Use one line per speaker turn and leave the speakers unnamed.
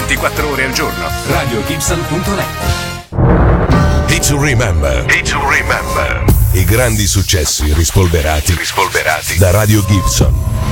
24 ore al giorno.
RadioGibson.net.
Hit to Remember. I grandi successi rispolverati da Radio Gibson.